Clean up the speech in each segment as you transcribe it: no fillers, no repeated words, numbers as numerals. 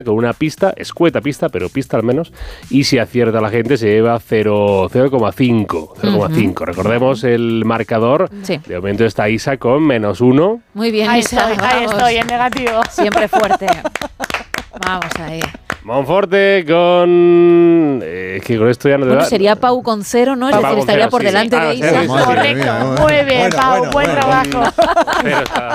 con una pista, escueta pista, pero pista al menos, y si acierta la gente se lleva 0,5. Recordemos el marcador. Sí. De momento está Isa con -1. Muy bien, Ahí Isa. estoy, en negativo. Siempre fuerte. Vamos ahí. Monforte con... que con esto ya no te Bueno, da... sería Pau con 0, ¿no? Es Pau decir, con estaría 0, por sí. delante de Sí, Isa. sí. Correcto. Muy bien, Pau, buen trabajo. Cero está,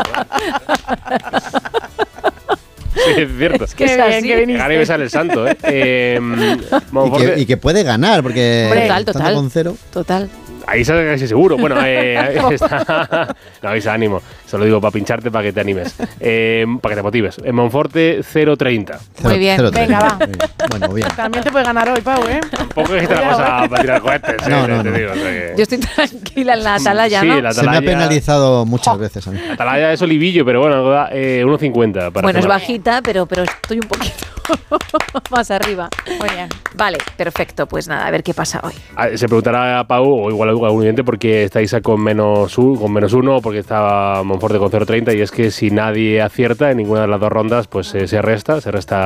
sí, es cierto. Es que es así. que viniste. Gana y me sale el santo, ¿eh? Monforte... Y que puede ganar, porque Total, estando total. con 0. Total. Ahí está casi seguro. Bueno, está... No, Isa, ánimo. Se lo digo para pincharte, para que te animes. Para que te motives. En Monforte, 0,30. Muy bien. Venga, va. Bueno, bien. También te puede ganar hoy, Pau, ¿eh? Tampoco es que te la vas a tirar cohetes. No, te no. digo, o sea que... Yo estoy tranquila en la atalaya, Sí, ¿no? la Se me ha atalaya... penalizado muchas veces a mí. La atalaya es olivillo, pero bueno, da 1,50. para Bueno, es tomar. bajita, pero estoy un poquito más arriba. Muy bien. Vale, perfecto. Pues nada, a ver qué pasa hoy. Se preguntará a Pau, o igual a algún oyente, por qué está Isa con -1, porque está Monforte con 0,30, y es que si nadie acierta en ninguna de las dos rondas, pues se resta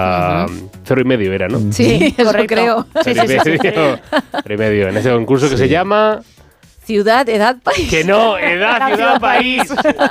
0,5 era, ¿no? Sí, eso correcto. creo. Sí, Cero y sí, sí, sí. medio, 0,5 en ese concurso que se llama... Ciudad, edad, país. Que no, edad, ciudad, país.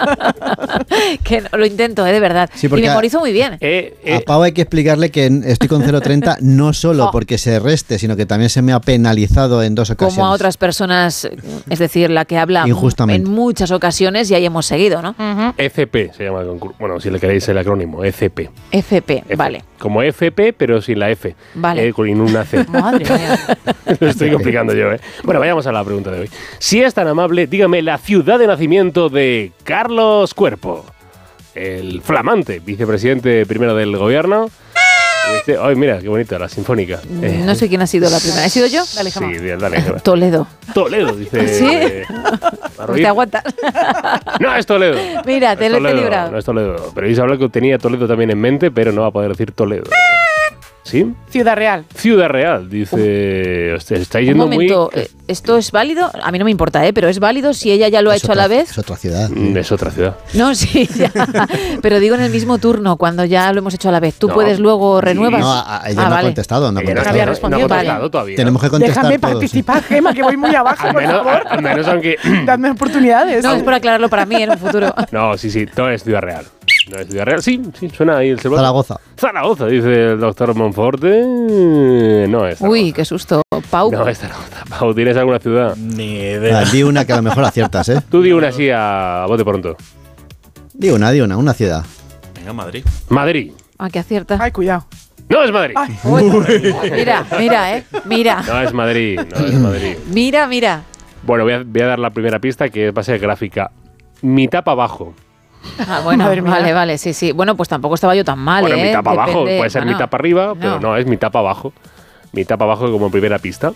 Que no, lo intento, de verdad. Sí, y porque memorizo muy bien. A Pau hay que explicarle que estoy con 0,30 no solo porque se reste, sino que también se me ha penalizado en 2 ocasiones. Como a otras personas, es decir, la que habla Injustamente. en muchas ocasiones y ahí hemos seguido, ¿no? FP se llama el concurso. Bueno, si le queréis el acrónimo, FP. FP, F. vale. Como FP, pero sin la F. Vale. Con una C. Madre mía. Lo estoy complicando yo, ¿eh? Bueno, vayamos a la pregunta de hoy. Si es tan amable, dígame la ciudad de nacimiento de Carlos Cuerpo, el flamante vicepresidente primero del gobierno. Ay, mira, qué bonita, la sinfónica. No sé quién ha sido la primera. ¿He sido yo? Dale, Sí, Gemma. dale. Toledo. Toledo, dice. ¿Sí? Pues te aguantas. No, es Toledo. Mira, te Es lo he Toledo, librado. No es Toledo. Pero Isa habla que tenía Toledo también en mente, pero no va a poder decir Toledo. ¿Sí? Ciudad Real. Ciudad Real, dice. Hostia, está Un yendo momento, muy. ¿esto es válido? A mí no me importa, pero ¿es válido si ella ya lo ha hecho a la vez? Es otra ciudad. Es otra ciudad. No, sí, ya. Pero digo en el mismo turno, cuando ya lo hemos hecho a la vez. ¿Tú No. puedes luego renuevas? No, ella no ha vale. contestado. No ha Ella no contestado. había no respondido. ha contestado Vale. todavía. Tenemos que contestar Déjame todos, sí. participar, Gemma, que voy muy abajo, Al por menos, favor. al menos aunque. Dadme oportunidades. No, es por aclararlo para mí en un futuro. No, sí, no es Ciudad Real. No es Ciudad Real. Sí, suena ahí el celular. Zaragoza. Dice el doctor Monforte. No es Zaragoza. Uy, qué susto. Pau. No es Zaragoza. Pau, ¿tienes alguna ciudad? Ni idea. Di una que a lo mejor aciertas, ¿eh? Tú di una así a bote pronto. Di una ciudad. Venga, Madrid. Madrid. Ah, que acierta. Ay, cuidado. No es Madrid. Ay. Uy. Mira, Mira. No es Madrid. No es Madrid. Mira. Bueno, voy a dar la primera pista, que va a ser gráfica. Mitad para abajo. Ah, bueno, Madre mía. vale, sí. Bueno, pues tampoco estaba yo tan mal, Bueno, ¿eh? mitad para abajo. Depende- Puede ser bueno, mitad para arriba, pero no, es mitad para abajo. Mitad para abajo como primera pista.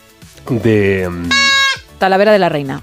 Talavera de la Reina.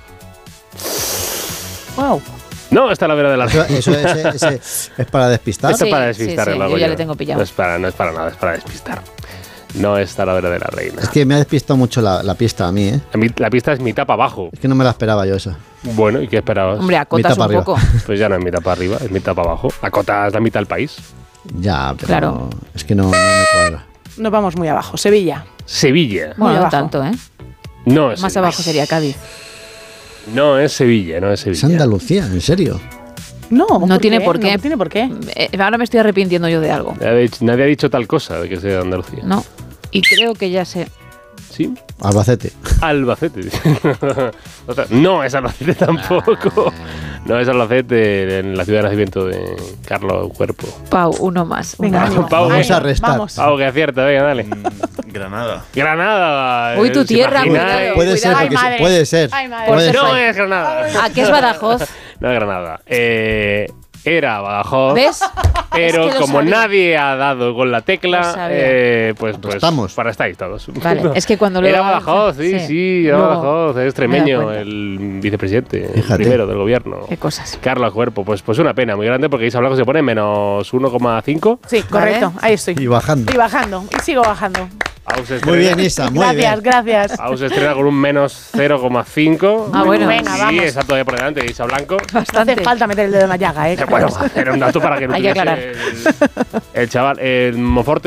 Wow. No, está la vera de la Eso es para despistar. Esto Sí, es para despistar, sí, el yo lago ya yo. le tengo pillado. No es para nada, es para despistar. No es Talavera de la Reina. Es que me ha despistado mucho la pista a mí, ¿eh? La pista es mitad para abajo. Es que no me la esperaba yo eso. Bueno, ¿y qué esperabas? Hombre, acotas Mitad un para poco. Pues ya no es mitad para arriba, es mitad para abajo. Acotas la mitad del país. Ya, pero Claro. es que no me cuadra. Nos vamos muy abajo. Sevilla. Sevilla. Bueno, no abajo. tanto, ¿eh? No es Más Sevilla. abajo sería Cádiz. No es Sevilla, no es Es Sevilla. Andalucía, en serio. No, No tiene por qué. No tiene por qué. Ahora me estoy arrepintiendo yo de algo. Nadie ha dicho tal cosa de que sea de Andalucía. No. Y creo que ya sé. ¿Sí? Albacete. Albacete. No es Albacete tampoco. No es Albacete, en la ciudad de nacimiento de Carlos Cuerpo. Pau, uno más. Venga, Uno ánimo. más. Pau, Vamos a restar. Vamos. Pau, que acierta, venga, dale. Granada. Granada. Uy, tu ¿os tierra, imagináis? cuidado. Puede ser, Ay, porque madre. puede ser. Ay, madre. Puede Por ser. No es Granada. ¿A qué es Badajoz? No es Granada. Era Badajoz. ¿Ves? Pero Es que lo como sabía. nadie ha dado con la Lo tecla, sabía. pues Estamos. para estáis todos. Vale, es que cuando lo Era he- Badajoz, sí, era Luego Badajoz, es me he extremeño, dado cuenta. el vicepresidente, el Fíjate. primero del gobierno. Qué cosas. Carlos Cuerpo, pues una pena muy grande porque Isa Blanco se pone menos 1,5. Sí, correcto. Ahí estoy. Y bajando. Y bajando. Y sigo bajando. Aus estrena, Muy bien, Isa, muy Gracias, bien. gracias. Aus estrena con un menos 0,5. Ah, bueno. Venga, Sí, vamos. está todavía por delante, Isa Blanco. No Bastante. hace falta meter el dedo en la llaga, ¿eh? Bueno, era un dato para que no Hay que tuviese aclarar. el chaval. El Monforte